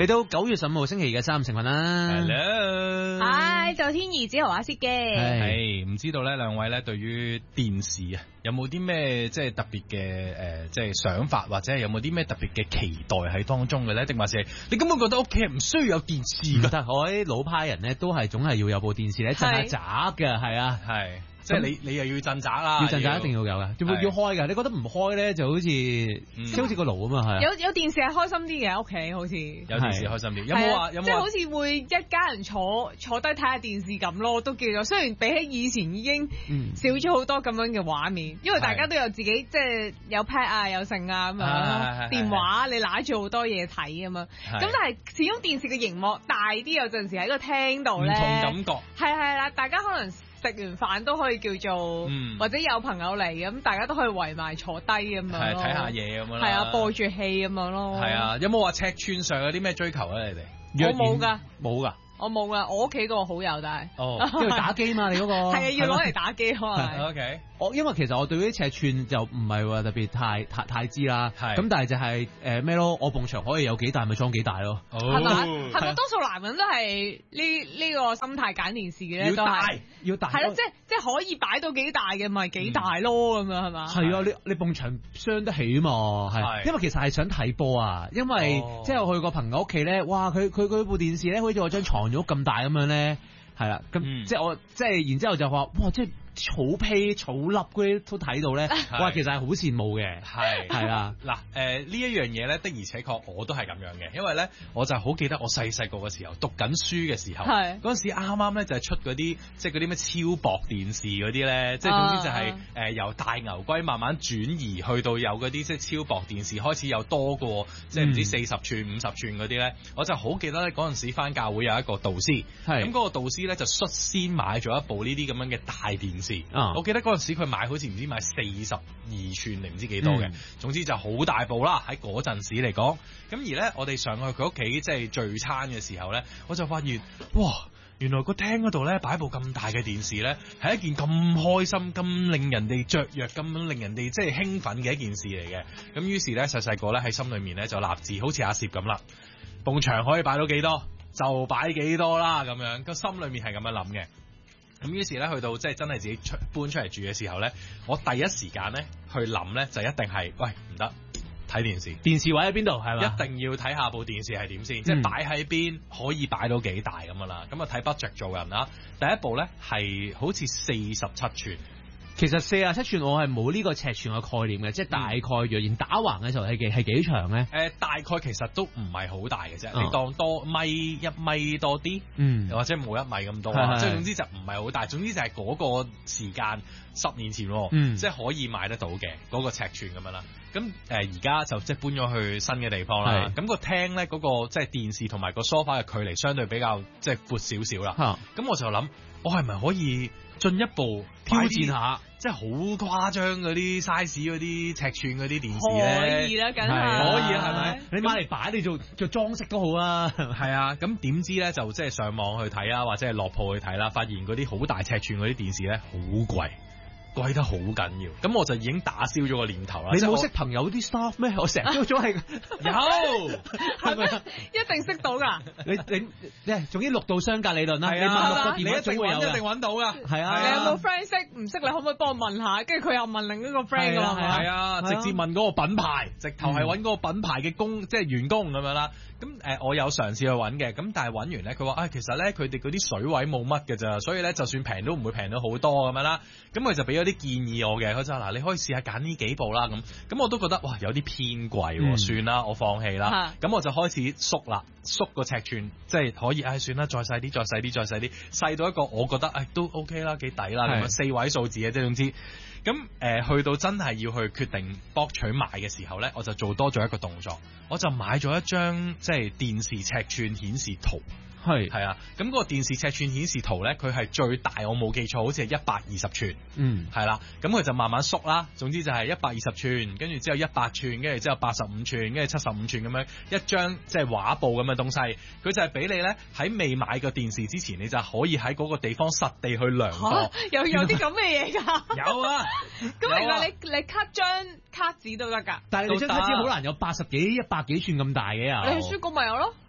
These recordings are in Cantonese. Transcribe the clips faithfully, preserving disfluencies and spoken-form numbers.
嚟到九月十五號星期二嘅三成分啦。 Hello， 嗨，做天兒子豪阿 Sir 嘅。 係唔知道咧，兩位咧對於電視啊，有冇啲咩即係特別嘅誒，即係想法，或者係有冇啲咩特別嘅期待喺當中嘅咧？定還是你根本覺得屋企係唔需要有電視㗎？ 但係我啲老派人咧，都係總係要有部電視咧，震下閘嘅，係啊， 係。即係你你又要鎮宅啦， 要鎮宅一定要有噶，要要開噶。你覺得唔開咧，就好似即係好似個爐咁啊，係。 有有電視係開心啲嘅，屋企好似。 有電視開心啲，有冇話有冇？ 即係好似會一家人坐坐低睇下電視咁咯，都叫做。雖然比起以前已經少咗好多咁樣嘅畫面，因為大家都有自己即係有 pad 啊，有剩啊咁樣，電話你揦住好多嘢睇咁樣。咁但係始終電視嘅熒幕大啲，有陣時喺個廳度咧，唔同感覺。 係係啦，大家可能。食完飯都可以叫做，嗯、或者有朋友嚟咁，大家都可以圍埋坐低咁樣咯， 睇下嘢咁樣啦。 係啊，播住戲咁樣咯。 係啊，有冇話尺寸上有啲咩追求咧？你哋我冇㗎， 冇㗎。 我冇噶，我屋企個好有，但係哦，因為打機嘛，你嗰個係啊，要攞嚟打機可能。 O K， 我因為其實我對啲尺寸就唔係話特別太太太知啦，咁但係就係誒咩咯，我埲牆可以有幾大咪裝幾大咯， 係咪？係咪多數男人都係呢呢個心態揀電視嘅咧？ 要大，要大， 係咯，即係即係可以擺到幾大嘅咪幾大咯，咁樣係嘛？ 係啊，你你埲牆傷得起嘛？係，因為其實係想睇波啊，因為即係我去個朋友屋企咧，哇，佢佢佢部電視咧，好似我張床褥咁大咁樣咧，係啦，咁、嗯、即係我即係然之後就話，哇，即係草皮草粒嗰啲都睇到咧，哇，其實係好羨慕嘅， 係係啦， 嗱，誒、呃、呢一樣嘢咧的而且確我都係咁樣嘅，因為咧我就好記得我細細個嘅時候讀緊書嘅時候，嗰陣時啱啱咧就係出嗰啲即係嗰啲咩超薄電視嗰啲咧，即係總之就係、是、誒、呃、由大牛龜慢慢轉移去到有嗰啲即係超薄電視開始有多過即係唔知四十寸五十寸嗰啲咧，我就好記得咧嗰陣時返教會有一個導師，咁嗰個導師咧就率先買咗一部呢啲咁樣嘅大電視，啊、我記得嗰陣時佢買好似唔知買四十二寸定唔知幾多嘅，嗯、總之就好大部啦喺嗰陣時嚟講。咁而咧我哋上去佢屋企即係聚餐嘅時候咧，我就發現哇，原來個廳嗰度咧擺部咁大嘅電視咧係一件咁開心、咁令人哋雀躍、咁令人哋即係興奮嘅一件事嚟嘅。咁於是咧細細個咧喺心裏面咧就立志，好似阿攝咁啦，埲牆可以擺到幾多就擺幾多啦，咁樣個心裏面係咁樣諗嘅。咁於是咧，去到即係真係自己出搬出嚟住嘅時候咧，我第一時間咧去諗咧，就一定係喂唔得睇電視， 電視位喺邊度係嘛？ 一定要睇下部電視係點先，嗯、即係擺喺邊可以擺到幾大咁噶啦。咁啊睇 budget 做人啦。第一部咧係好似四十七寸。 其實四十七寸我係冇呢個尺寸嘅概念嘅，即係大概若然打橫嘅時候係幾係幾長咧？誒、 呃，大概其實都唔係好大嘅啫，哦、你當多米一米多啲， 嗯， 或者冇一米咁多啊，即係總之就唔係好大，總之就係嗰個時間十年前，嗯，即係可以買得到嘅嗰、嗰個尺寸咁樣啦。咁誒而家就即係搬咗去新嘅地方啦。咁個廳咧嗰個即係電視同埋個 sofa 嘅距離相對比較即係闊少少啦。咁、嗯、我就諗，我係咪可以進一步挑戰下，即係好誇張嗰啲 size 嗰啲尺寸嗰啲電視咧？ 可以啦，梗係可以啊，係咪？ 你買嚟擺你做做裝飾都好啊。 係啊，咁點知咧就即係上網去睇啊，或者係落鋪去睇啦，發現嗰啲好大尺寸嗰啲電視咧好貴。貴得好緊要，咁我就已經打消咗個念頭啦。 你冇識朋友啲 staff 咩？我成日都總係有， 係咪？一定識到㗎。 你你即係總之六度相隔理論啦。 係啊， 你問六個電話你一定揾一定揾到㗎。 係啊。 你有冇 friend 識？唔識你可唔可以幫我問下？跟住佢又問另一個 friend 㗎嘛。 係啊，直接問嗰個品牌，直頭係揾嗰個品牌嘅工，即係員工咁樣啦。咁誒，我有嘗試去揾嘅，咁但係揾完咧，佢話啊，其實咧佢哋嗰啲水位冇乜㗎咋，所以咧就算平都唔會平到好多咁樣啦。咁佢就俾咗啲建議我嘅，佢就話嗱，你可以試下揀呢幾部啦。咁咁我都覺得哇，有啲偏貴，嗯、算啦，我放棄啦。咁、嗯、我就開始縮啦，縮個尺寸，即係可以，唉、哎，算啦，再細啲，再細啲，再細啲，細到一個我覺得誒、哎、都 OK 啦，幾抵啦，咁樣四位數字嘅，即係總之。咁誒、呃，去到真係要去決定博取買嘅時候咧，我就做多咗一個動作，我就買咗一張即係電視尺寸顯示圖。係係啊，咁、那、嗰個電視尺寸顯示圖咧，佢係最大，我冇記錯，好似係一百二十寸。嗯，係啦，咁佢就慢慢縮啦。總之就係一百二十寸，跟住之後一百寸，跟住之後八十五寸，跟住七十五寸咁樣一張即係畫布咁嘅東西。佢就係俾你咧喺未買個電視之前，你就可以喺嗰個地方實地去量度。啊、 有有啲咁嘅嘢㗎？ 有啊。 咁其實你你 cut 張卡紙都得㗎。 但係你張卡紙好難有八十幾、一百幾寸咁大嘅啊。 你去書局咪有咯？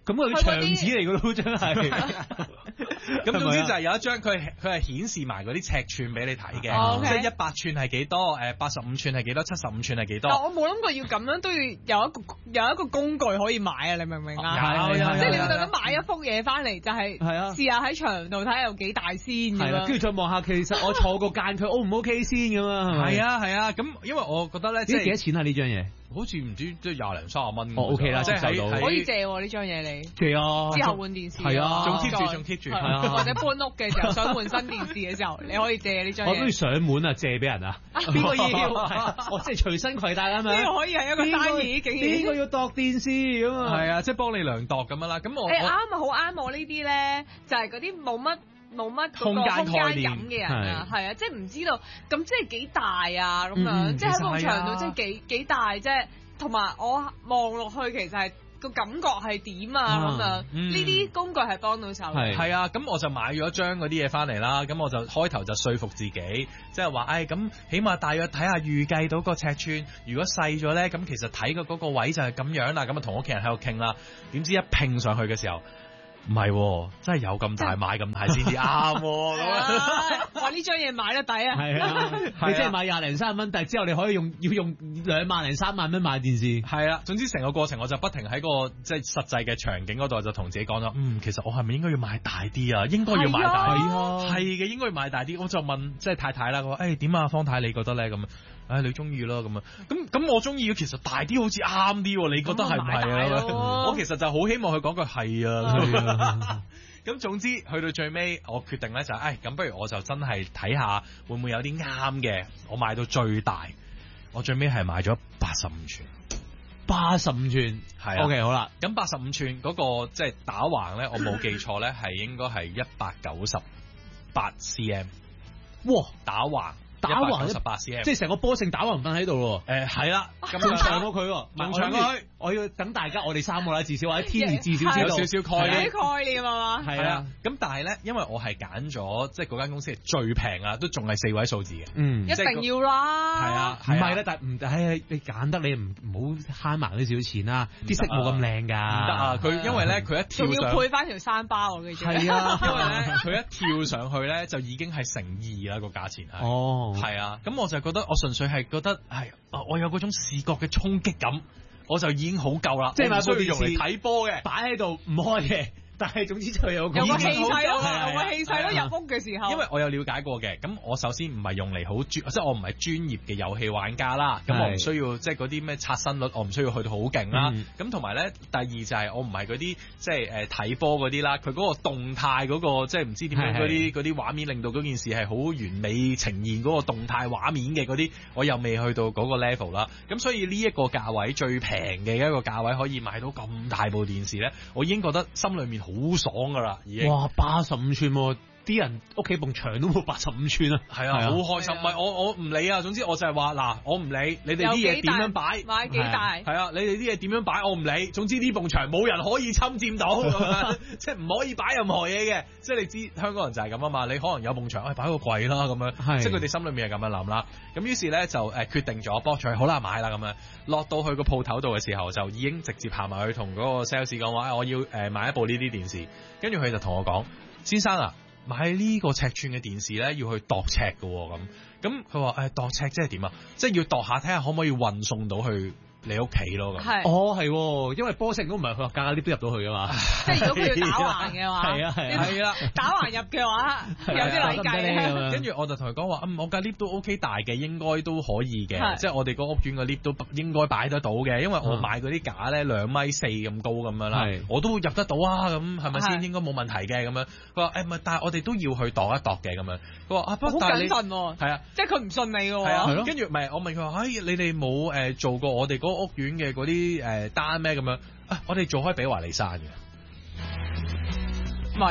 咁佢牆紙嚟㗎咯，真係。 咁總之就係有一張佢佢係顯示埋嗰啲尺寸俾你睇嘅， 哦 okay、 即係一百寸係幾多，誒八十五寸係幾多，七十五寸係幾多。 但我冇諗過要咁樣都要有一個有一個工具可以買啊！你明唔明啊？ 有有即係你要特登買一幅嘢翻嚟，就係係啊， 試下喺牆度睇下有幾大先咁樣。 跟住再望下，其實我坐個間佢 O 唔 OK 先咁嘛？ 係啊係啊，咁因為我覺得咧，即係幾多錢啊呢張嘢？ 好似唔知即係廿零三十蚊。 哦 OK 啦，即係喺可以借呢張嘢你借啊， 之後換電視係啊， 仲 keep 住仲 keep 住， 或者搬屋嘅時候想換新電視嘅時候，你可以借呢張嘢。 我都要上門啊，借俾人啊，邊個要？我即係隨身攜帶啊嘛。 呢個可以係一個生意，竟然邊個要度電視咁啊？ 係啊，即係幫你量度咁樣啦。咁我誒啱啊，好啱我呢啲咧，就係嗰啲冇乜。冇乜空間概念嘅人啊，係啊，即係唔知道咁即係幾大啊咁樣，嗯、即係喺埲牆度即係幾幾大啫，同埋我望落去其實係個感覺係點啊咁樣，呢啲、嗯、工具係幫到手嘅。 係啊，咁我就買咗張嗰啲嘢翻嚟啦，咁我就開頭就說服自己，即係話誒咁起碼大約睇下預計到個尺寸，如果細咗咧，咁其實睇嘅嗰個位就係咁樣啦，咁啊同屋企人喺度傾啦，點知一拼上去嘅時候。唔係，真係有咁大買咁大先至啱。 哇！呢張嘢買得抵啊！ 係啊，你即係買廿零三十蚊，但係之後你可以用要用兩萬零三萬蚊買電視。 係啊，總之成個過程我就不停喺個即係實際嘅場景嗰度就同自己講咗，嗯，其實我係咪應該要買大啲啊？應該要買大啲啊，係嘅，應該要買大啲。我就問即係太太啦，我話誒點啊，方太你覺得咧咁？唉、哎，你中意咯咁啊，咁咁我中意，其實大啲好似啱啲，你覺得係唔係啊？我其實就好希望佢講句係啊。咁總之去到最尾，我決定咧就係、是，唉、哎，咁不如我就真係睇下會唔會有啲啱嘅，我買到最大，我最尾係買咗八十五寸， 八十五寸係 OK 好啦。 咁八十五寸嗰個即係打橫咧，我冇記錯咧，係應該係一百九十八 cm。哇，打橫。打橫十八 cm， 即係成個波性打橫瞓喺度喎。 誒係啦， 咁仲長過佢喎， 仲長過佢。 我要等大家，我哋三個啦，至少或者天兒至少知道有少少概念。 概念啊嘛。 係啊，咁但係咧，因為我係揀咗，即係嗰間公司係最平啊，都仲係四位數字嘅。 嗯， 一定要啦。 係啊， 唔係咧，但係唔，唉，你揀得你唔唔好慳埋啲少錢啦，啲色冇咁靚㗎。 唔得啊！佢因為咧，佢一跳上， 仲要配翻條山巴我記住。 係啊， 因為咧，佢一跳上去咧，就已經係成二啦個價錢係。 哦。係啊，咁我就覺得，我純粹係覺得係，我有嗰種視覺嘅衝擊感，我就已經好夠啦。即係買部電視用嚟睇波嘅， 擺喺度唔開嘅。但係總之就有個有個氣勢咯， 有個氣勢咯，入屋嘅時候。 因為我有了解過嘅，咁我首先唔係用嚟好專，即係我唔係專業嘅遊戲玩家啦，咁我唔需要即係嗰啲咩刷新率，我唔需要去到好勁啦。咁同埋咧，第二就係我唔係嗰啲即係誒睇波嗰啲啦，佢嗰個動態嗰個即係唔知點樣嗰啲嗰啲畫面，令到嗰件事係好完美呈現嗰個動態畫面嘅嗰啲，我又未去到嗰個 level 啦。咁所以呢一個價位最平嘅一個價位可以買到咁大部電視咧，我已經覺得心裏面好爽噶啦，已經。 哇，八十五寸喎，啲人屋企埲牆都冇八十五寸啊， 係啊，好開心。唔係我我唔理啊，總之我就係話嗱，我唔理你哋啲嘢點樣擺， 買幾大， 係啊，你哋啲嘢點樣擺我唔理，總之呢埲牆冇人可以侵佔到，即係唔可以擺任何嘢嘅。即係你知香港人就係咁啊嘛，你可能有埲牆，哎擺個櫃啦咁樣，即係佢哋心裏面係咁樣諗啦。咁於是咧就誒決定咗，博取好啦買啦咁樣，落到去個鋪頭度嘅時候就已經直接行埋去同嗰個 sales 講話，我要誒買一部呢啲電視，跟住佢就同我講，先生啊，買呢個尺寸嘅電視咧要去度尺嘅咁，咁佢話誒度尺即係點啊？即係要度下睇下可唔可以運送到去你屋企咯咁。 係哦係，因為波性都唔係佢話架架 lift 都入到去噶嘛。 即係如果佢要打橫嘅話， 係啊係係啦， 打橫入嘅話有啲禮計。 跟住我就同佢講話，嗯，我架 lift 都 OK 大嘅，應該都可以嘅，即係我哋個屋苑個 lift 都應該擺得到嘅，因為我買嗰啲架咧兩米四咁高咁樣啦，我都入得到啊，咁係咪先應該冇問題嘅咁樣？佢話誒唔係，但係我哋都要去度一度嘅咁樣。佢話啊，不過但係你係啊， 即係佢唔信你嘅喎。 係啊，跟住唔係我問佢話，誒你哋冇誒做過我哋嗰個屋苑嘅嗰啲誒單咩咁樣？啊，我哋做開比華利山嘅， 咪咯。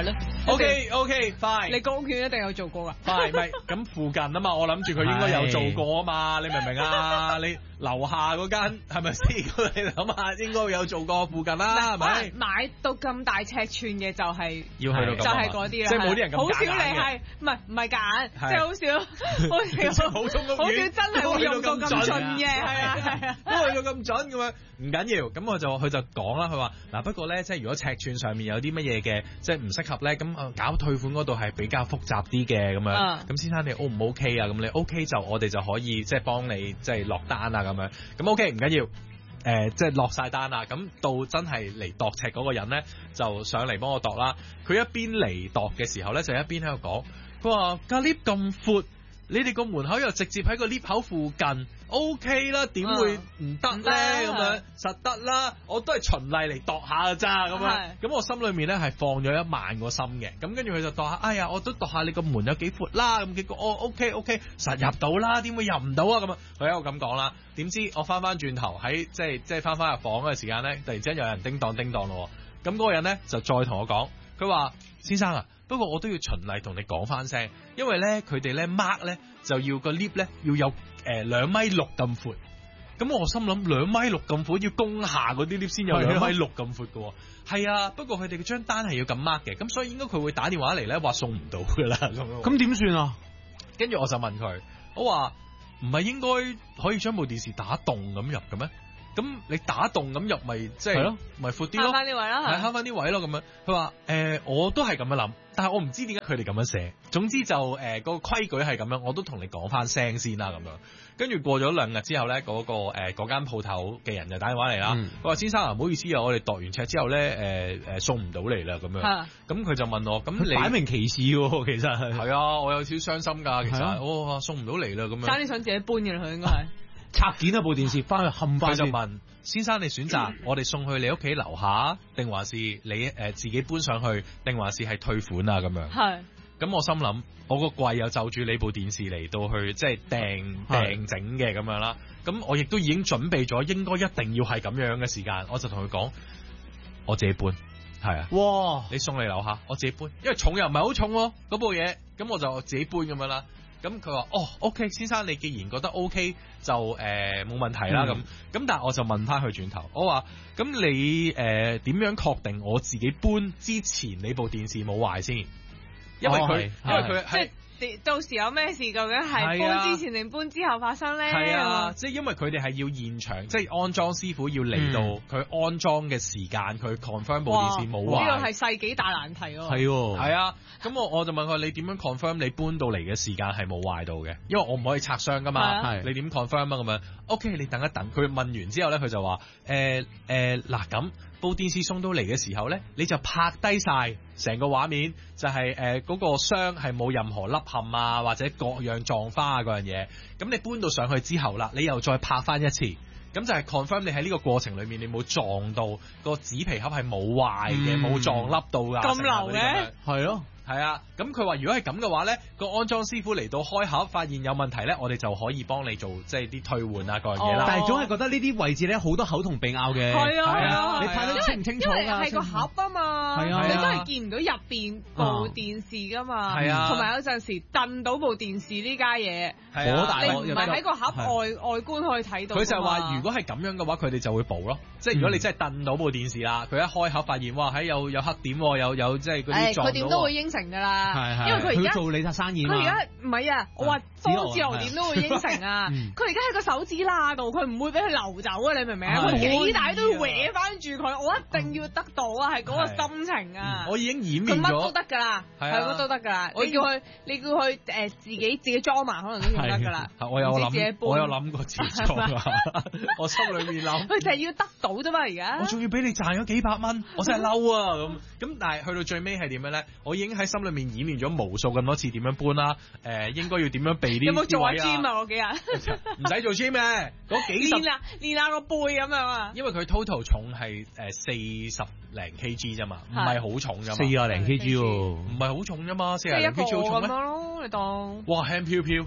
OK OK fine。 你個屋苑一定有做過噶。 係咪咁附近啊嘛？我諗住佢應該有做過啊嘛，你明唔明啊？你樓下嗰間係咪先？你諗下，應該有做過附近啦，係咪？ 買到咁大尺寸嘅就係要去到咁， 就係嗰啲啦。 即係冇啲人咁好少你係唔係唔係揀，即係好少好少普通屋苑， 好少真係會用到咁盡嘅，係啊係啊， 都去到咁準咁樣，唔緊要。咁我就佢就講啦，佢話嗱不過咧，即係如果尺寸上面有啲乜嘢嘅，即係唔適合咧，咁搞退款嗰度係比較複雜啲嘅咁樣。咁先生你 O 唔 OK 啊？咁你 OK 就我哋就可以即係幫你即係落單啊咁樣。咁 OK 唔緊要，誒、呃、即係落晒單啦。咁到真係嚟度尺嗰個人咧，就上嚟幫我度啦。佢一邊嚟度嘅時候咧，就一邊喺度講，佢話架 lift 咁闊，你哋個門口又直接喺個 lift 口附近。O K 啦，點會唔得咧？咁樣實得啦，我都係循例嚟度下噶咋咁樣。咁我心裏面咧係放咗一萬個心嘅。咁跟住佢就度下，哎呀，我都度下你個門有幾闊啦。咁結果哦 O K O K，實入到啦，點會入唔到啊？咁啊，佢喺度咁講啦。點知我翻翻轉頭喺即係即係翻翻入房嗰個時間咧，突然之間有人叮當叮當咯。咁嗰個人咧就再同我講，佢話先生啊，不過我都要循例同你講翻聲，因為咧佢哋咧 mark 咧就要個 lift 咧要有。誒兩、呃、米六咁闊，咁我心諗兩米六咁闊要攻下嗰啲 lift 先有兩米六咁闊嘅喎，係啊，不過佢哋嘅張單係要咁 mark 嘅，咁所以應該佢會打電話嚟咧話送唔到㗎啦，咁咁點算啊？ 跟住我就問佢，我話唔係應該可以將部電視打洞咁入嘅咩？咁你打洞咁入咪即係咯，咪闊啲咯，慳翻啲位啦， 係慳翻啲位咯咁樣。佢話誒我都係咁樣諗，但係我唔知點解佢哋咁樣寫。總之就誒、呃嗰個規矩係咁樣，我都同你講翻聲先啦咁樣。跟住過咗兩日之後咧，嗰、嗰個誒嗰間鋪頭嘅人就打電話嚟啦。佢話、嗯、先生啊，唔好意思啊，我哋度完尺之後咧誒誒送唔到嚟啦咁樣。咁佢就問我，咁你擺明歧視喎，其實係係啊，我有少少傷心㗎，其實我、啊哦、送唔到嚟啦咁樣。 差啲想自己搬嘅佢應該係。 拆件一部電視翻去冚翻，佢就問先生你選擇我哋送去你屋企樓下，定還是你誒、呃、自己搬上去，定還是係退款啊咁樣？係。咁我心諗，我個櫃又就住你部電視嚟到去即係訂訂整嘅咁樣啦。咁我亦都已經準備咗，應該一定要係咁樣嘅時間，我就同佢講，我自己搬。係啊。哇！你送嚟樓下，我自己搬，因為重又唔係好重喎，嗰部嘢，咁我就自己搬咁樣啦。咁佢話哦 OK 先生你既然覺得 OK 就誒冇、呃、問題啦咁，咁、嗯、但係我就問翻佢轉頭，我話咁你誒點、呃、樣確定我自己搬之前你部電視冇壞先？因為佢、哦、因為佢係。 到時有咩事究竟係搬之前定搬之後發生咧？ 係啊，即係因為佢哋係要現場，即係安裝師傅要嚟到佢安裝嘅時間，佢 confirm 部電視冇壞。 呢個係世紀大難題喎。 係喎，係啊。咁我我就問佢：你點樣 confirm 你搬到嚟嘅時間係冇壞到嘅？因為我唔可以拆箱噶嘛。係。你點 confirm 啊？咁樣 OK，你等一等。佢問完之後咧，佢就話：誒誒嗱咁。部電視送到嚟嘅時候咧，你就拍低晒成個畫面，就係誒嗰個箱係冇任何凹陷啊，或者各樣撞花啊嗰樣嘢。咁你搬到上去之後啦，你又再拍翻一次，咁就係 confirm 你喺呢個過程裏面你冇撞到個紙皮盒係冇壞嘅，冇、嗯、撞凹到噶。咁流嘅，係咯。係啊，咁佢話如果係咁嘅話咧，個安裝師傅嚟到開盒發現有問題咧，我哋就可以幫你做即係啲退換啊各樣嘢啦。但係總係覺得呢啲位置咧好多口同鼻拗嘅。係啊，係啊，你睇得清唔清楚㗎？因為係個盒啊嘛，係啊，你都係見唔到入邊部電視㗎嘛。係啊，同埋有陣時掟到部電視呢家嘢，好大，你唔係喺個盒外外觀可以睇到。佢就話如果係咁樣嘅話，佢哋就會補咯。即係如果你真係掟到部電視啦，佢一開盒發現哇喺有有黑點，有有即係嗰啲撞到。佢點都會應成噶啦，因為佢而家做你生意，佢而家唔係啊，我話方志豪點都會應承啊，佢而家喺個手指罅度，佢唔會俾佢流走啊，你明唔明啊？佢幾大都要搲翻住佢，我一定要得到啊，係嗰個心情啊！我已經演變咗，佢乜都得噶啦，係乜都得噶啦，你叫佢你叫佢誒自己自己裝埋，可能都用得噶啦。我有諗，我有諗過自己裝啊，我心裏面諗，佢就係要得到啫嘛，而家我仲要俾你賺咗幾百蚊，我真係嬲啊咁咁，但係去到最尾係點樣咧？我已經喺心裏面演練咗無數咁多次點樣搬啦，誒應該要點樣避啲？有冇做下 gym 啊？嗰幾日唔使做 gym 咩？嗰幾十練啊練下個背咁樣啊！因為佢 total 重係誒四十零 kg 啫嘛，唔係好重啫嘛，四廿零 kg 喎，唔係好重啫嘛，四廿零 kg 好重咩？咁樣咯，你當哇輕飄飄。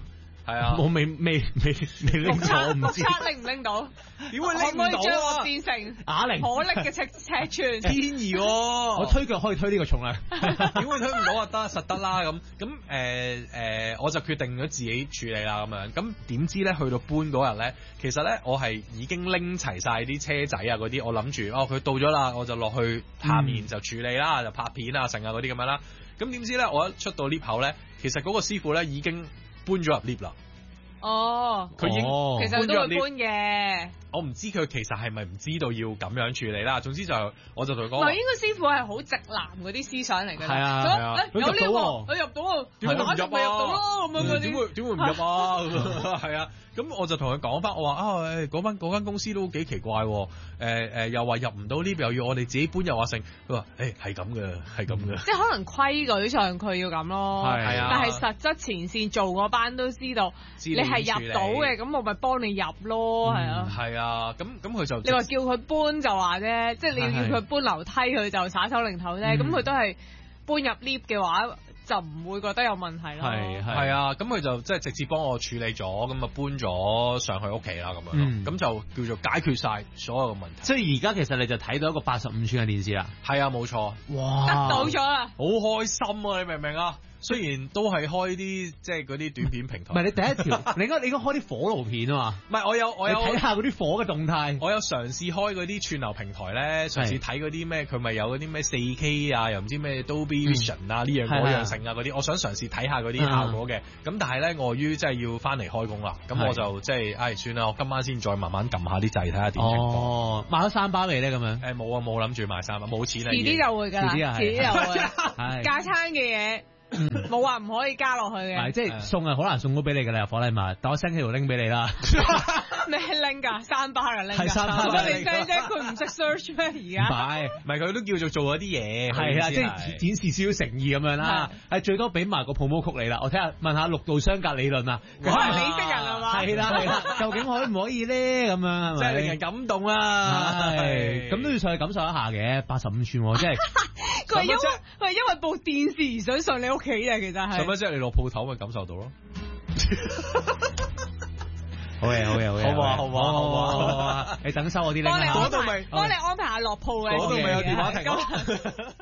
係啊， 我未未未未拎咗，唔知拎唔拎到？ 點會拎唔到啊？ 可唔可以將我變成啞鈴可力嘅尺尺寸？ 天意喎！ 我推腳可以推呢個重量， 點會推唔到啊？得實得啦咁咁誒誒，我就決定咗自己處理啦咁樣。咁點知咧去到搬嗰日咧，其實咧我係已經拎齊晒啲車仔啊嗰啲，我諗住哦佢到咗啦，我就落去下面就處理啦，嗯、就拍片啊剩啊嗰啲咁樣啦。咁點知咧我一出到 lift 口咧，其實嗰個師傅咧已經搬咗入 lift 啦。 哦， 佢已經其實都會搬嘅。 我唔知佢其實係咪唔知道要咁樣處理啦。總之就我就同佢講， 唔係應該師傅係好直男嗰啲思想嚟㗎。 係啊係啊， 有呢個佢入到啊， 點會唔入啊？ 入到咯咁樣嗰啲。 點會點會唔入啊？係啊，咁我就同佢講翻，我話啊誒嗰間嗰間公司都幾奇怪喎。誒誒又話入唔到 lift，又要我哋自己搬又話成。佢話誒係咁嘅，係咁嘅。 即係可能規矩上佢要咁咯。係啊。但係實質前線做嗰班都知道，你係入到嘅，咁我咪幫你入咯，係啊。係啊，咁咁佢就你話叫佢搬就話啫，即係你要佢搬樓梯佢就耍手零頭啫，咁佢都係搬入 lift 嘅話就唔會覺得有問題咯。 係係啊，咁佢就即係直接幫我處理咗，咁啊搬咗上去屋企啦咁樣，咁、嗯、就叫做解決晒所有嘅問題。 所以而家其實你就睇到一個八十五寸嘅電視啦。 係啊，冇錯。 哇！得到咗啦， 好開心啊！你明唔明啊？雖然都係開啲即係嗰啲短片平台， 唔係你第一條，你應該你應該開啲火爐片啊嘛。 唔係我有我有睇下嗰啲火嘅動態。 我有嘗試開嗰啲串流平台咧，嘗試睇嗰啲咩，佢咪有嗰啲咩四 K 啊，又唔知咩 Dolby Vision 啊呢、嗯、樣嗰樣成啊嗰啲，我想嘗試睇下嗰啲效果嘅。咁、嗯、但係咧，礙於即係要翻嚟開工啦，咁我就即係唉算啦，我今晚先再慢慢撳下啲掣睇下點情況。 哦，買咗三包未咧咁樣？ 誒冇啊，冇諗住買三包，冇錢啊。 遲啲就會㗎啦，遲啲就會。係加餐嘅嘢。冇話唔可以加落去嘅， 係即係送啊，好難送到俾你㗎啦，火禮物，但我 send 條 link 俾你啦。 咩 link 㗎？三巴嘅 link。係三巴嘅 link。你 send 啫，佢唔識 search 咩而家？ 唔係，唔係佢都叫做做咗啲嘢。 係啊，即係展示少少誠意咁樣啦。係最多俾埋個 promo code你啦。我睇下問下六度相隔理論啊。 可能你識人係嘛？ 係啦係啦，究竟可唔可以咧？咁樣係咪？ 即係令人感動啦。 係，咁都要上去感受一下嘅，八十五寸，即係。 佢係因為佢係因為部電視而想上你屋企嘅，其實係。 使乜啫？你落鋪頭咪感受到咯。 好嘢，好嘢，好嘢， 好啊，好啊，好啊，好啊！ 你等收我啲咧， 幫你安排， 嗰度咪幫你安排下落鋪嘅。 嗰度咪有電話亭。